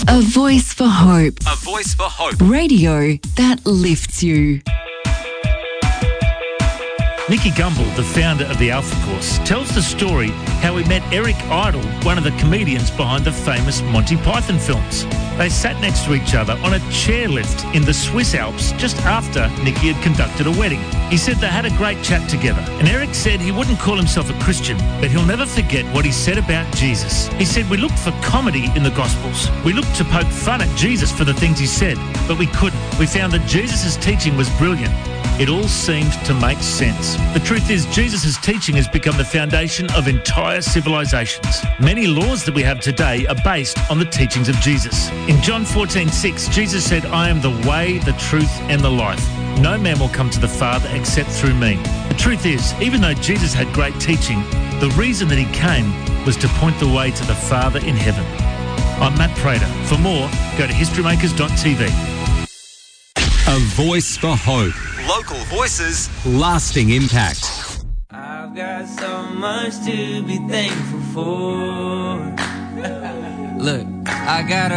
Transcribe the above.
A voice for hope. A voice for hope. Radio that lifts you. Nicky Gumbel, the founder of the Alpha Course, tells the story how he met Eric Idle, one of the comedians behind the famous Monty Python films. They sat next to each other on a chairlift in the Swiss Alps just after Nicky had conducted a wedding. He said they had a great chat together, and Eric said he wouldn't call himself a Christian, but he'll never forget what he said about Jesus. He said, "We looked for comedy in the Gospels. We looked to poke fun at Jesus for the things he said, but we couldn't. We found that Jesus' teaching was brilliant. It all seemed to make sense. The truth is, Jesus' teaching has become the foundation of entire civilizations. Many laws that we have today are based on the teachings of Jesus. In John 14:6, Jesus said, "I am the way, the truth, and the life. No man will come to the Father except through me." The truth is, even though Jesus had great teaching, the reason that he came was to point the way to the Father in heaven. I'm Matt Prater. For more, go to historymakers.tv. A voice for hope. Local voices. Lasting impact. I've got so much to be thankful for. Look, I got